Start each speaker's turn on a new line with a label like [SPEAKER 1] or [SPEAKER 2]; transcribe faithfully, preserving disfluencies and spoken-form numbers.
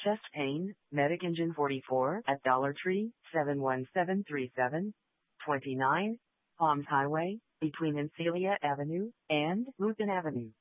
[SPEAKER 1] Chest pain, Medic Engine forty-four at Dollar Tree, seven one seven three seven, twenty-nine, Palms Highway, between Encilia Avenue and Lupin Avenue.